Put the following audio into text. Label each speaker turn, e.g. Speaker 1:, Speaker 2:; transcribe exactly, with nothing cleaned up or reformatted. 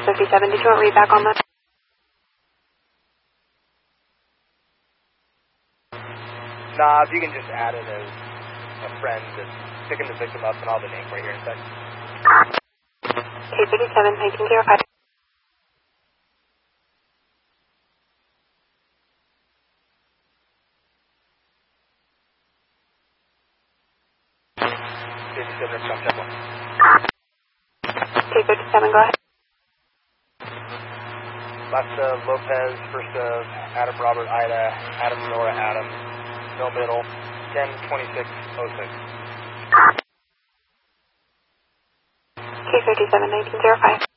Speaker 1: fifty-seven. Did you want read back on that?
Speaker 2: Nah, if you can just add it as a friend that's picking the victim up, and I'll have the name right here in a sec.
Speaker 1: K fifty-seven, nineteen oh five.
Speaker 2: fifty-seven, it's on check one.
Speaker 1: K fifty-seven, go ahead.
Speaker 2: Last of Lopez, first of Adam Robert Ida, Adam Nora Adam, no middle, ten twenty-six oh six.
Speaker 1: K fifty-seven, nineteen oh five.